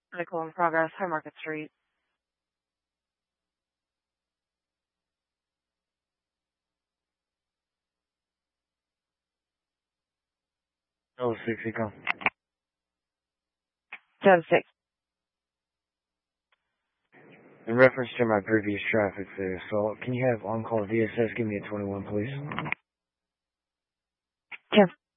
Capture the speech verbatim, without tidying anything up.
Vehicle in progress, High Market Street. Oh, six, come. ten six. In reference to my previous traffic assault, can you have on-call V S S give me a twenty-one, please? ten